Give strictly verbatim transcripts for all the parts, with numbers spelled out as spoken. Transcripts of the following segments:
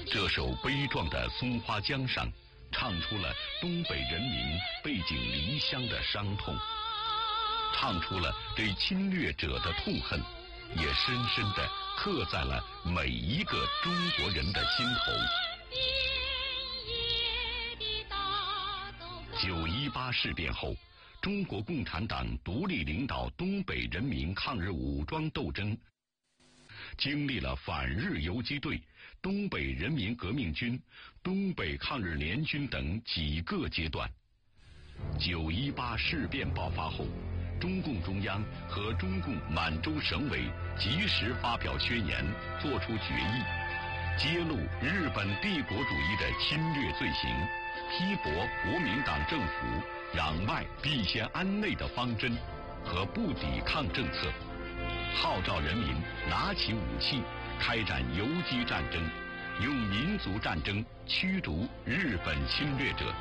这首悲壮的《松花江上》，唱出了东北人民背井离乡的伤痛，唱出了对侵略者的痛恨，也深深地刻在了每一个中国人的心头。九一八事变后，中国共产党独立领导东北人民抗日武装斗争，经历了反日游击队、东北人民革命军、东北抗日联军等几个阶段。九一八事变爆发后，中共中央和中共满洲省委及时发表宣言，作出决议，揭露日本帝国主义的侵略罪行，批驳国民党政府攘外必先安内的方针和不抵抗政策，号召人民拿起武器，开展游击战争，用民族战争驱逐日本侵略者。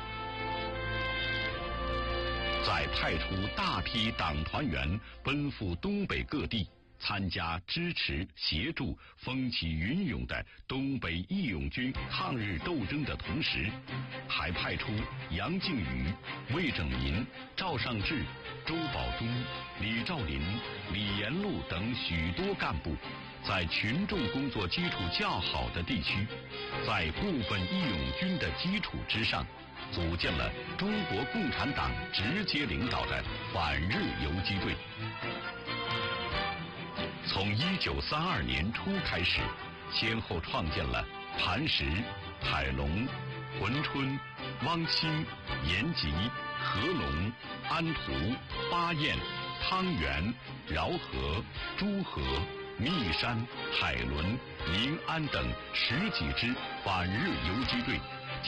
再派出大批党团员奔赴东北各地，参加支持协助风起云涌的东北义勇军抗日斗争的同时，还派出杨靖宇、魏拯民、赵尚志、周保中、李兆林、李延禄等许多干部，在群众工作基础较好的地区，在部分义勇军的基础之上，组建了中国共产党直接领导的反日游击队。从一九三二年初开始，先后创建了磐石、海龙、珲春、汪清、延吉、合龙、安图、巴彦、汤原、饶河、朱河、密山、海伦、宁安等十几支反日游击队，